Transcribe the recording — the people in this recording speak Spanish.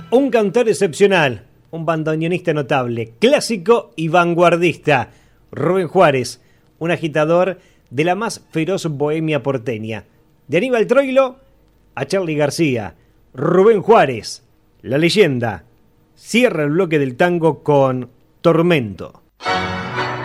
Un cantor excepcional, un bandoneonista notable, clásico y vanguardista. Rubén Juárez, un agitador de la más feroz bohemia porteña. De Aníbal Troilo a Charly García. Rubén Juárez, la leyenda, cierra el bloque del tango con Tormento.